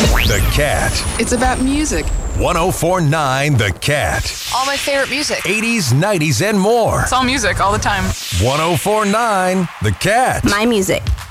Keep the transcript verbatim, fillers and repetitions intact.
The Cat. It's about music. one oh four point nine The Cat. All my favorite music. eighties, nineties, and more. It's all music all the time. one oh four point nine The Cat. My music.